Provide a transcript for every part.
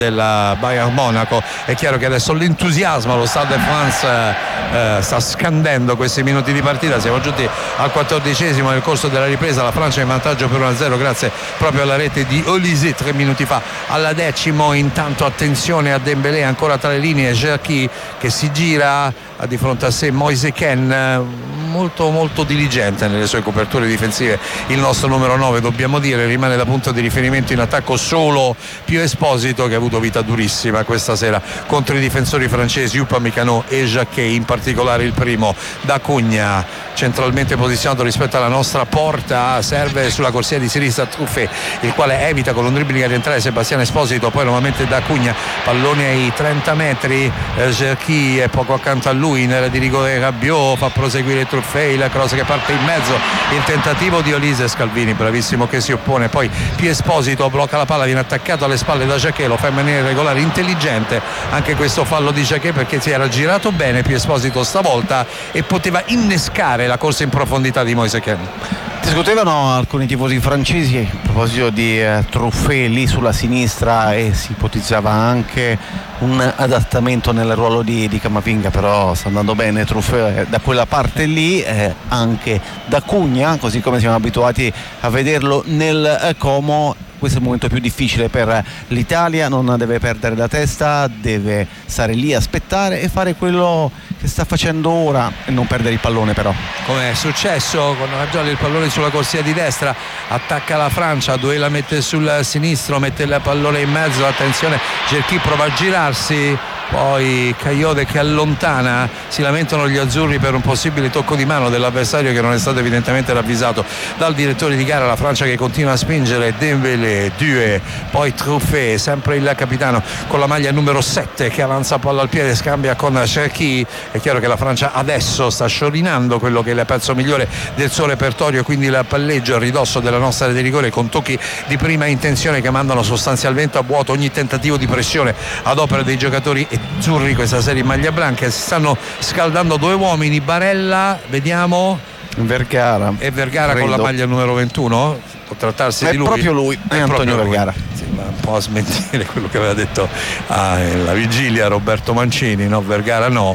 del Bayern Monaco. È chiaro che adesso l'entusiasmo allo Stade de France sta scandendo questi minuti di partita. Siamo giunti al 14esimo. Nel corso della ripresa la Francia è in vantaggio per 1-0 grazie proprio alla rete di Olise 3 minuti fa. Alla decimo, intanto attenzione a Dembélé ancora tra le linee, Cherki che si gira di fronte a sé Moise Kean, molto diligente nelle sue coperture difensive il nostro numero 9, dobbiamo dire. Rimane da punto di riferimento in attacco solo Pio Esposito, che ha avuto vita durissima questa sera contro i difensori francesi Upamecano e Jacquet, in particolare il primo. Da Cugna centralmente posizionato rispetto alla nostra porta, serve sulla corsia di sinistra Truffet, il quale evita con un dribbling ad entrare Sebastiano Esposito, poi nuovamente Da Cugna, pallone ai 30 metri, Cherki è poco accanto a lui, nella di rigore Rabiot, fa proseguire Truffet, la cross che parte in mezzo, il tentativo di Olise, Scalvini bravissimo che si oppone, poi Pio Esposito blocca la palla, viene attaccato alle spalle da Jacquet, lo fa in maniera regolare, intelligente anche questo fallo di Jacquet, perché si era girato bene Pio Esposito stavolta e poteva innescare la corsa in profondità di Moise Kean. Discutevano alcuni tifosi francesi a proposito di Truffet lì sulla sinistra e si ipotizzava anche un adattamento nel ruolo di Camavinga, però sta andando bene Truffet da quella parte lì, anche Da Cugna, così come siamo abituati a vederlo nel Como. Questo è il momento più difficile per l'Italia, non deve perdere la testa, deve stare lì, aspettare e fare quello che sta facendo ora e non perdere il pallone, però. Come è successo con Ragioli, il pallone sulla corsia di destra, attacca la Francia, Doué la mette sul sinistro, mette il pallone in mezzo, attenzione, Cherki prova a girarsi, poi Kayode che allontana, si lamentano gli azzurri per un possibile tocco di mano dell'avversario che non è stato evidentemente ravvisato dal direttore di gara. La Francia che continua a spingere, Dembélé, Doué, poi Truffet, sempre il capitano con la maglia numero 7 che avanza palla al piede, scambia con Cherki. È chiaro che la Francia adesso sta sciorinando quello che è il pezzo migliore del suo repertorio, quindi il palleggio a ridosso della nostra area di rigore con tocchi di prima intenzione che mandano sostanzialmente a vuoto ogni tentativo di pressione ad opera dei giocatori azzurri questa serie in maglia bianca. Si stanno scaldando due uomini, Barella, vediamo, Vergara e Vergara credo, con la maglia numero 21, può trattarsi di lui, proprio lui, è Antonio Vergara. Sì, ma un po' a smentire quello che aveva detto alla vigilia Roberto Mancini, no, Vergara no.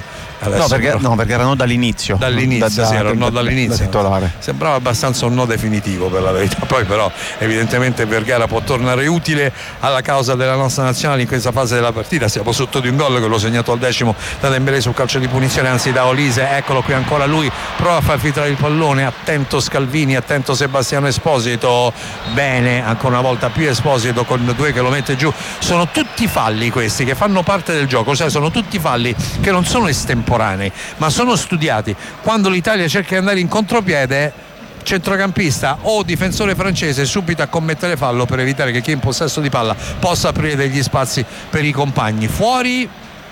Vergara no dall'inizio. Dall'inizio era un no dall'inizio. Titolare. Sembrava abbastanza un no definitivo per la verità. Poi però evidentemente Vergara può tornare utile alla causa della nostra nazionale in questa fase della partita. Siamo sotto di un gol che l'ho segnato al 10° da Dembélé sul calcio di punizione, anzi da Olise. Eccolo qui ancora lui, prova a far filtrare il pallone, attento Scalvini, attento Sebastiano Esposito. Bene, ancora una volta Pio Esposito con Doué che lo mette giù. Sono tutti falli questi che fanno parte del gioco, cioè sono tutti falli che non sono estemporanei ma sono studiati. Quando l'Italia cerca di andare in contropiede, centrocampista o difensore francese subito a commettere fallo per evitare che chi è in possesso di palla possa aprire degli spazi per i compagni. Fuori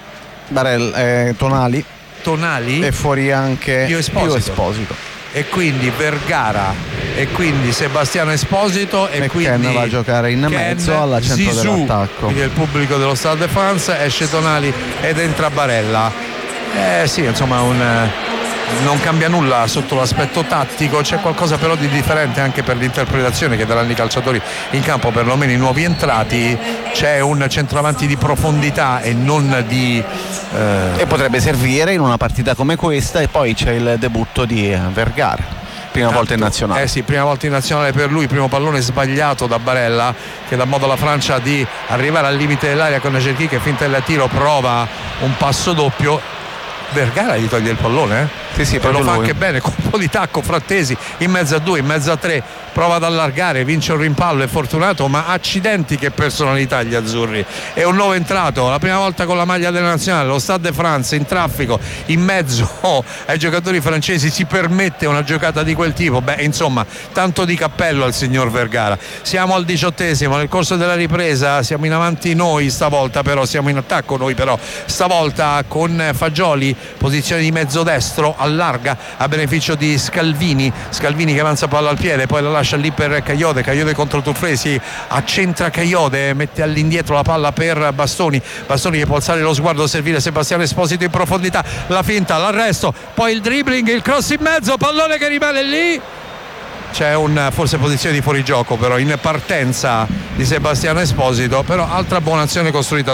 Tonali e fuori anche Pio Esposito. E quindi Vergara e quindi Sebastiano Esposito e quindi Ken va a giocare in mezzo alla centro Zizou, dell'attacco. quindi il pubblico dello Stade de France, esce Tonali ed entra Barella. Sì, insomma non cambia nulla sotto l'aspetto tattico, c'è qualcosa però di differente anche per l'interpretazione che daranno i calciatori in campo, perlomeno i nuovi entrati. C'è un centravanti di profondità e non di e potrebbe servire in una partita come questa. E poi c'è il debutto di Vergara, prima volta in nazionale. Sì, prima volta in nazionale per lui, primo pallone sbagliato da Barella che dà modo alla Francia di arrivare al limite dell'area con Cherki che finta il tiro, prova un passo doppio, Vergara gli toglie il pallone, Sì, e lo fa anche bene, colpo di tacco, Frattesi in mezzo a 2, in mezzo a 3, prova ad allargare, vince un rimpallo, è fortunato, ma accidenti che personalità gli azzurri. È un nuovo entrato, la prima volta con la maglia della nazionale, lo Stade de France in traffico in mezzo ai giocatori francesi, si permette una giocata di quel tipo. Insomma, tanto di cappello al signor Vergara. Siamo al 18°, nel corso della ripresa siamo in avanti noi stavolta, però siamo in attacco noi però stavolta con Fagioli, posizione di mezzo destro, allarga a beneficio di Scalvini che avanza palla al piede, poi la lascia lì per Kayode contro Truffet, si accentra Kayode, mette all'indietro la palla per Bastoni che può alzare lo sguardo, servire Sebastiano Esposito in profondità, la finta, l'arresto, poi il dribbling, il cross in mezzo, pallone che rimane lì c'è un forse posizione di fuorigioco però in partenza di Sebastiano Esposito, però altra buona azione costruita